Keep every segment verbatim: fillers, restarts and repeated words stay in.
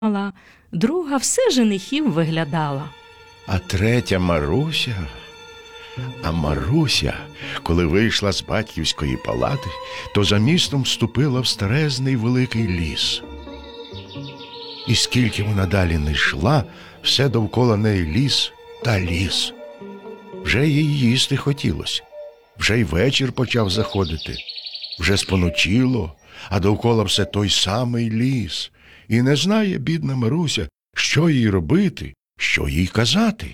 мала, друга все женихів виглядала. А третя Маруся... А Маруся, коли вийшла з батьківської палати, то за містом вступила в старезний великий ліс. І скільки вона далі не йшла, все довкола неї ліс та ліс. Вже їй їсти хотілося, вже й вечір почав заходити, вже споночило, а довкола все той самий ліс. І не знає бідна Маруся, що їй робити, що їй казати.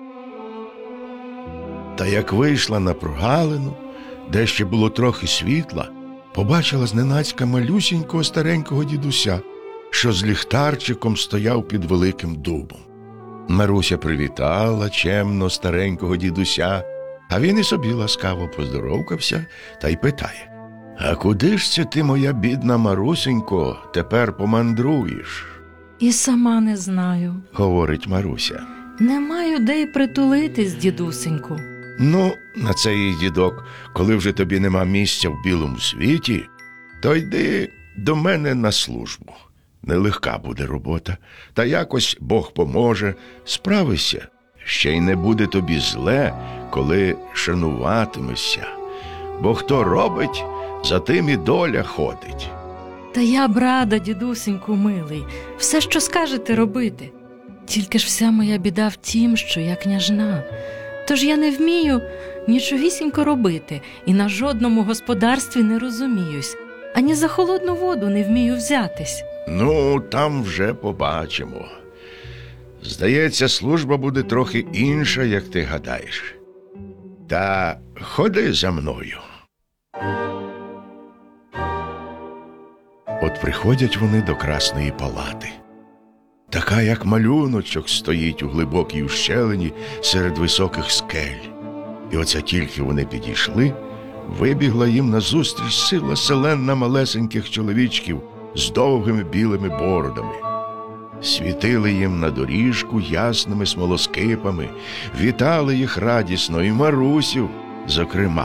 Та як вийшла на прогалину, де ще було трохи світла, побачила зненацька малюсінького старенького дідуся, що з ліхтарчиком стояв під великим дубом. Маруся привітала чемно старенького дідуся, а він і собі ласкаво поздоровкався та й питає: «А куди ж це ти, моя бідна Марусенько, тепер помандруєш?» І сама не знаю, – говорить Маруся. Не маю де й притулитись, дідусеньку. Ну, на це їй дідок: коли вже тобі нема місця в білому світі, то йди до мене на службу. Нелегка буде робота, та якось Бог поможе, справися. Ще й не буде тобі зле, коли шануватимешся. Бо хто робить, за тим і доля ходить. Та я б рада, дідусеньку милий, все, що скажете, робити. Тільки ж вся моя біда в тім, що я княжна. Тож я не вмію нічогісінько робити і на жодному господарстві не розуміюсь, ані за холодну воду не вмію взятись. Ну, там вже побачимо. Здається, служба буде трохи інша, як ти гадаєш. Та ходи за мною. От приходять вони до Красної палати. Така, як малюночок, стоїть у глибокій ущелині серед високих скель. І оце тільки вони підійшли, вибігла їм назустріч сила селенна малесеньких чоловічків з довгими білими бородами. Світили їм на доріжку ясними смолоскипами, вітали їх радісно, і Марусю, зокрема.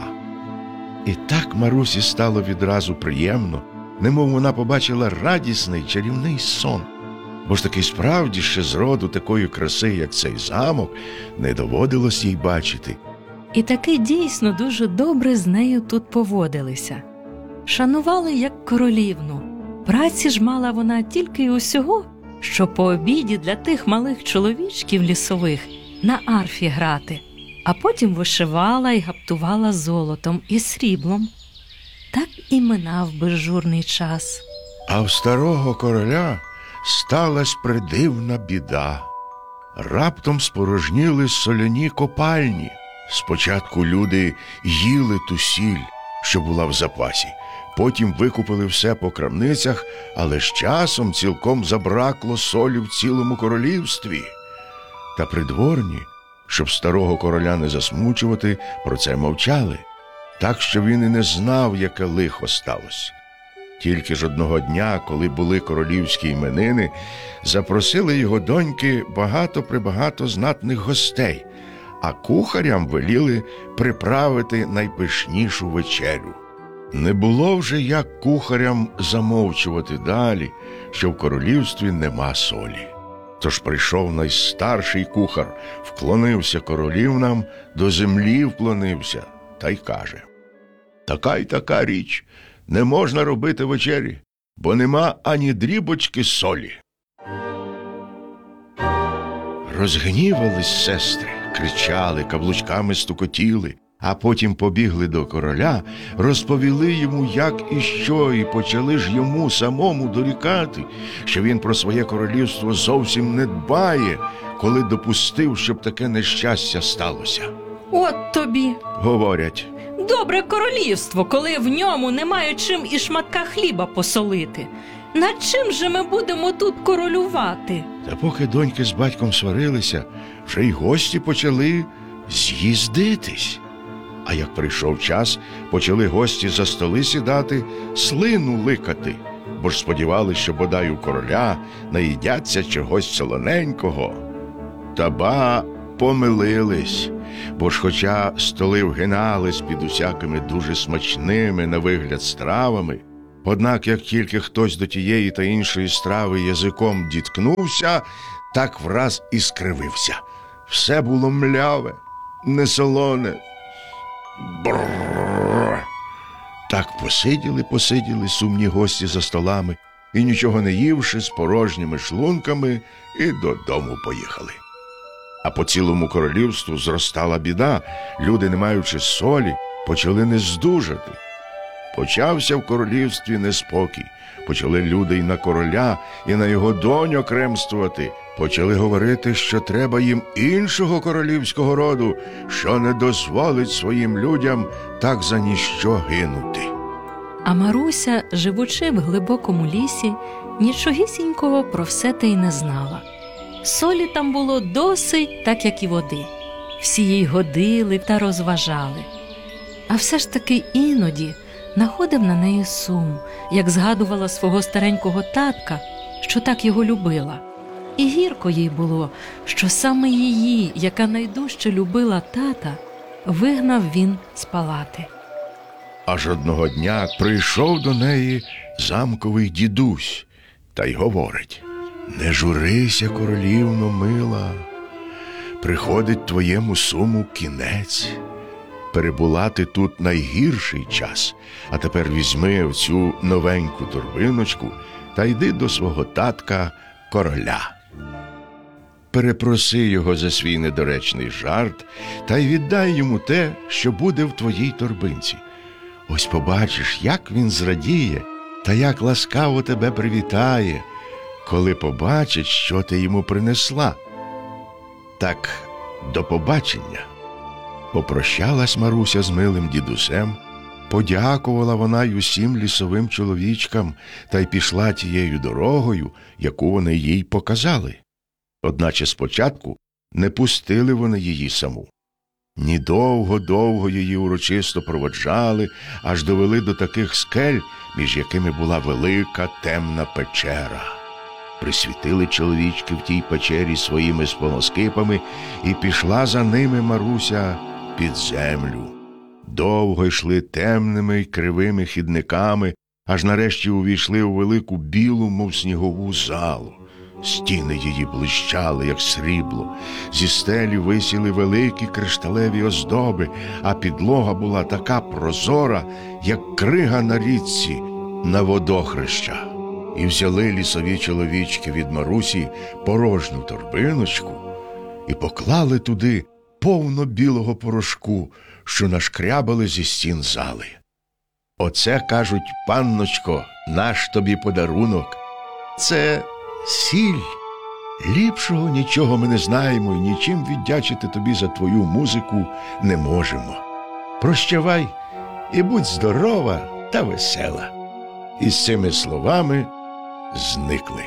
І так Марусі стало відразу приємно, немов вона побачила радісний чарівний сон. Бо ж таки справді ще зроду такої краси, як цей замок, не доводилось їй бачити. І таки дійсно дуже добре з нею тут поводилися. Шанували як королівну. Праці ж мала вона тільки й усього, що по обіді для тих малих чоловічків лісових на арфі грати, а потім вишивала і гаптувала золотом і сріблом. Так і минав безжурний час. А в старого короля сталась придивна біда. Раптом спорожніли соляні копальні. Спочатку люди їли ту сіль, що була в запасі, потім викупили все по крамницях, але з часом цілком забракло солі в цілому королівстві. Та придворні, щоб старого короля не засмучувати, про це мовчали, так що він і не знав, яке лихо сталося. Тільки ж одного дня, коли були королівські іменини, запросили його доньки багато-пребагато знатних гостей, а кухарям веліли приправити найпишнішу вечерю. Не було вже як кухарям замовчувати далі, що в королівстві нема солі. Тож прийшов найстарший кухар, вклонився королівнам, до землі вклонився, та й каже: «Така й така річ, не можна робити вечері, бо нема ані дрібочки солі». Розгнівались сестри, кричали, каблучками стукотіли, а потім побігли до короля, розповіли йому, як і що, і почали ж йому самому дорікати, що він про своє королівство зовсім не дбає, коли допустив, щоб таке нещастя сталося. «От тобі, – говорять, – добре королівство, коли в ньому немає чим і шматка хліба посолити. Над чим же ми будемо тут королювати?» Та поки доньки з батьком сварилися, вже й гості почали з'їздитись. А як прийшов час, почали гості за столи сідати, слину ликати, бо ж сподівались, що бодай у короля наїдяться чогось солоненького. Та ба помилились, бо ж хоча столи вгинались під усякими дуже смачними на вигляд стравами, Однак, як тільки хтось до тієї та іншої страви язиком діткнувся, так враз і скривився. Все було мляве, несолоне. Брррр. Так посиділи-посиділи сумні гості за столами і, нічого не ївши, з порожніми шлунками і додому поїхали. А по цілому королівству зростала біда. Люди, не маючи солі, почали нездужати. Почався в королівстві неспокій. Почали люди й на короля, і на його доню кремствувати. Почали говорити, що треба їм іншого королівського роду, що не дозволить своїм людям так за ніщо гинути. А Маруся, живучи в глибокому лісі, нічогісінького про все те й не знала. Солі там було досить, так як і води. Всі їй годили та розважали. А все ж таки іноді находив на неї сум, як згадувала свого старенького татка, що так його любила. І гірко їй було, що саме її, яка найдужче любила тата, вигнав він з палати. Аж одного дня прийшов до неї замковий дідусь та й говорить: «Не журися, королівно мила, приходить твоєму суму кінець. Перебула ти тут найгірший час, а тепер візьми оцю новеньку торбиночку та йди до свого татка короля. Перепроси його за свій недоречний жарт та й віддай йому те, що буде в твоїй торбинці. Ось побачиш, як він зрадіє та як ласкаво тебе привітає, коли побачить, що ти йому принесла. Так, до побачення». Попрощалась Маруся з милим дідусем, подякувала вона й усім лісовим чоловічкам та й пішла тією дорогою, яку вони їй показали. Одначе спочатку не пустили вони її саму. Ні довго-довго її урочисто проводжали, аж довели до таких скель, між якими була велика темна печера. Присвітили чоловічки в тій печері своїми смолоскипами, і пішла за ними Маруся під землю. Довго йшли темними й кривими хідниками, аж нарешті увійшли у велику білу, мов снігову залу. Стіни її блищали, як срібло, зі стелі висіли великі кришталеві оздоби, а підлога була така прозора, як крига на річці на водохреща. І взяли лісові чоловічки від Марусі порожню торбиночку і поклали туди повно білого порошку, що нашкрябали зі стін зали. «Оце, кажуть, панночко, наш тобі подарунок. Це сіль. Ліпшого нічого ми не знаємо і нічим віддячити тобі за твою музику не можемо. Прощавай і будь здорова та весела». І з цими словами зникли.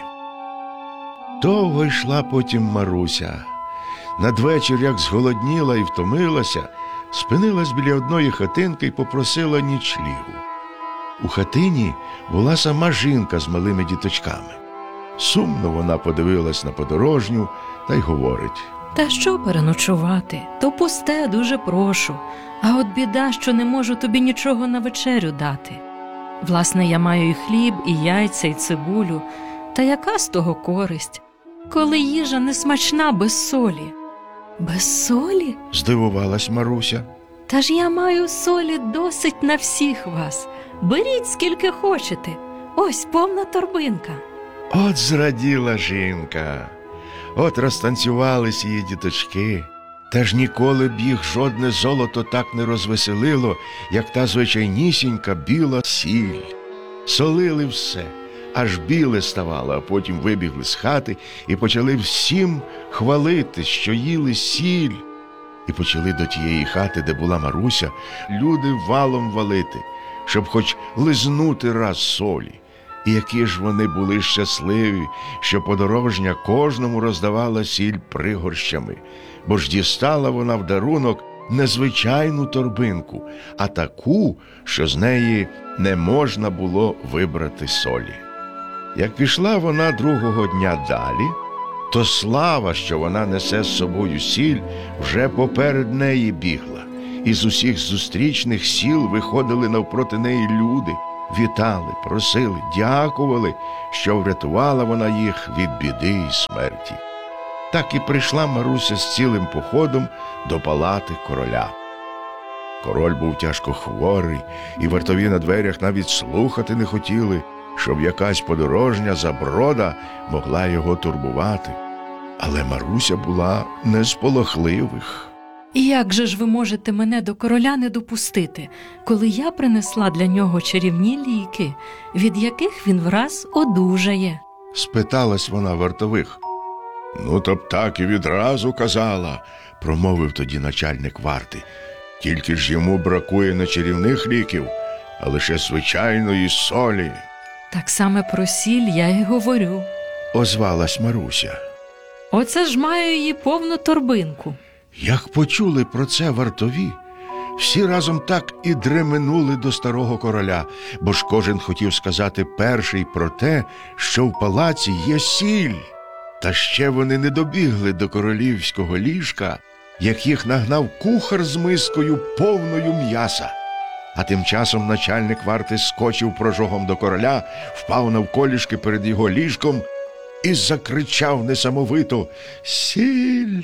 Довго йшла потім Маруся. Надвечір, як зголодніла і втомилася, спинилась біля одної хатинки і попросила нічлігу. У хатині була сама жінка з малими діточками. Сумно вона подивилась на подорожню та й говорить: «Та що переночувати? То пусте, дуже прошу. А от біда, що не можу тобі нічого на вечерю дати. Власне, я маю і хліб, і яйця, і цибулю. Та яка з того користь, коли їжа не смачна без солі?» «Без солі?» – здивувалась Маруся. «Та ж я маю солі досить на всіх вас. Беріть, скільки хочете. Ось повна торбинка». От зраділа жінка. От розтанцювались її діточки. Та ж ніколи б їх жодне золото так не розвеселило, як та звичайнісінька біла сіль. Солили все, аж біле ставало, а потім вибігли з хати і почали всім хвалити, що їли сіль. І почали до тієї хати, де була Маруся, люди валом валити, щоб хоч лизнути раз солі. І які ж вони були щасливі, що подорожня кожному роздавала сіль пригорщами, бо ж дістала вона в дарунок незвичайну торбинку, а таку, що з неї не можна було вибрати солі. Як пішла вона другого дня далі, то слава, що вона несе з собою сіль, вже поперед неї бігла. І з усіх зустрічних сіл виходили навпроти неї люди, вітали, просили, дякували, що врятувала вона їх від біди і смерті. Так і прийшла Маруся з цілим походом до палати короля. Король був тяжко хворий, і вартові на дверях навіть слухати не хотіли, щоб якась подорожня заброда могла його турбувати. Але Маруся була не з полохливих. І як же ж ви можете мене до короля не допустити, коли я принесла для нього чарівні ліки, від яких він враз одужає? Спиталась вона вартових. Ну, то б так і відразу казала, промовив тоді начальник варти. Тільки ж йому бракує не чарівних ліків, а лише звичайної солі. Так саме про сіль я й говорю. Озвалась Маруся. Оце ж маю її повну торбинку. Як почули про це вартові, всі разом так і дременули до старого короля, бо ж кожен хотів сказати перший про те, що в палаці є сіль. Та ще вони не добігли до королівського ліжка, як їх нагнав кухар з мискою повною м'яса. А тим часом начальник варти скочив прожогом до короля, впав навколішки перед його ліжком і закричав несамовито: «Сіль!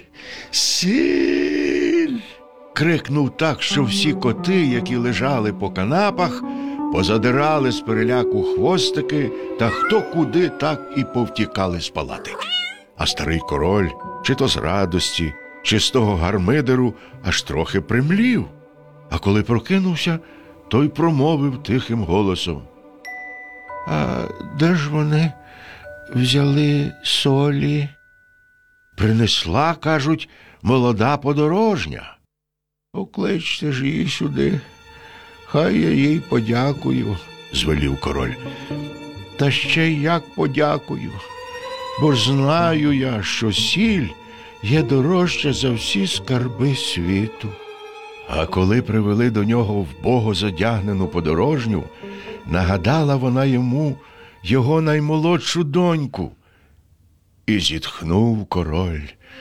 Сіль!» Крикнув так, що всі коти, які лежали по канапах, позадирали з переляку хвостики, та хто куди, так і повтікали з палати. А старий король, чи то з радості, чи з того гармидеру, аж трохи примлів. А коли прокинувся, той промовив тихим голосом: «А де ж вони взяли солі?» «Принесла, кажуть, молода подорожня». «Покличте ж її сюди, хай я їй подякую», – звелів король. «Та ще й як подякую, бо ж знаю я, що сіль є дорожча за всі скарби світу». А коли привели до нього вбого задягнену подорожню, нагадала вона йому його наймолодшу доньку. І зітхнув король: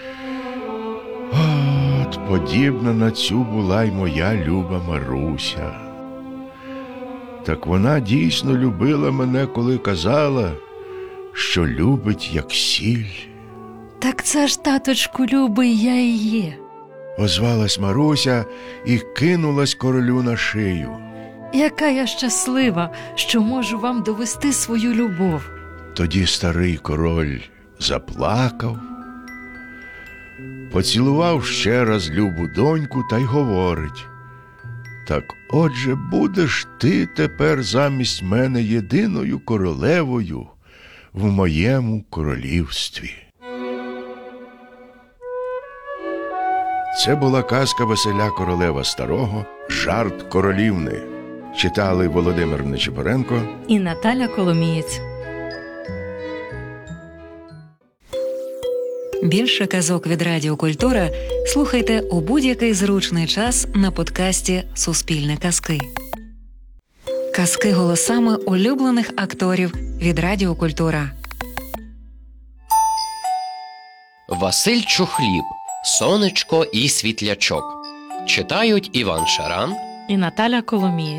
«От, подібна на цю була й моя люба Маруся. Так вона дійсно любила мене, коли казала, що любить, як сіль». Так це ж, таточку любий, я і є. Озвалась Маруся і кинулась королю на шию. Яка я щаслива, що можу вам довести свою любов. Тоді старий король заплакав, поцілував ще раз любу доньку та й говорить: «Так отже будеш ти тепер замість мене єдиною королевою в моєму королівстві». Це була казка Василя Королева Старого «Жарт королівни». Читали Володимир Нечипоренко і Наталя Коломієць. Більше казок від Радіо Культура слухайте у будь-який зручний час на подкасті «Суспільне казки». Казки голосами улюблених акторів від Радіо Культура. Василь Чухліб, Сонечко і Світлячок. Читають Іван Шаран І Наталя Коломієць.